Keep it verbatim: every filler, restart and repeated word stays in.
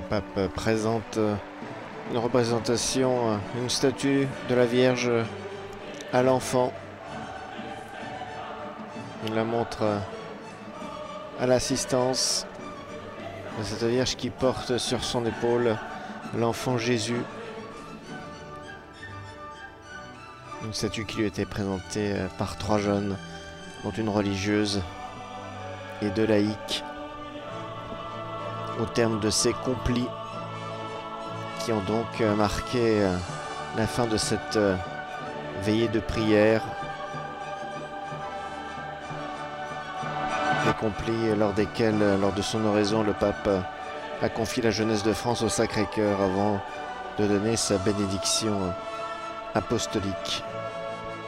pape présente une représentation, une statue de la Vierge à l'enfant. Il la montre à l'assistance de cette Vierge qui porte sur son épaule l'enfant Jésus. Une statue qui lui était présentée par trois jeunes, dont une religieuse et deux laïcs, au terme de ces complis qui ont donc marqué la fin de cette veillée de prière. Des complis lors desquels, lors de son oraison, le pape a confié la jeunesse de France au Sacré-Cœur avant de donner sa bénédiction apostolique.